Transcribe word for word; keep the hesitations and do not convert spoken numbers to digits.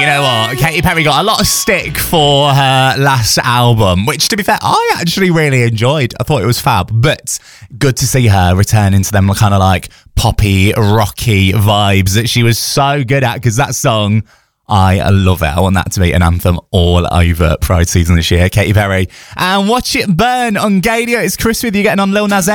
You know what? Katy Perry got a lot of stick for her last album, which, to be fair, I actually really enjoyed. I thought it was fab, but good to see her returning to them kind of like poppy, rocky vibes that she was so good at, because that song, I love it. I want that to be an anthem all over Pride season this year. Katy Perry. And Watch It Burn on Gadio. It's Chris with you, getting on Lil Nas X.